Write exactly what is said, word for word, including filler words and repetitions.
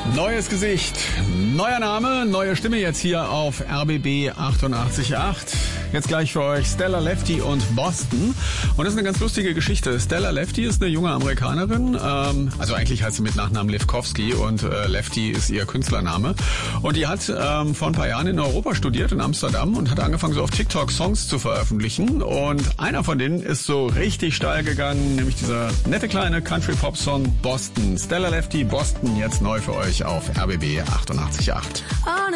Neues Gesicht, neuer Name, neue Stimme jetzt hier auf R B B achtundachtzig Komma acht. Jetzt gleich für euch Stella Lefty und Boston. Und das ist eine ganz lustige Geschichte. Stella Lefty ist eine junge Amerikanerin. Ähm, also eigentlich heißt sie mit Nachnamen Lefkowski und äh, Lefty ist ihr Künstlername. Und die hat ähm, vor ein paar Jahren in Europa studiert, in Amsterdam, und hat angefangen, so auf TikTok Songs zu veröffentlichen. Und einer von denen ist so richtig steil gegangen, nämlich dieser nette kleine Country-Pop-Song Boston. Stella Lefty, Boston, jetzt neu für euch auf R B B achtundachtzig Komma acht.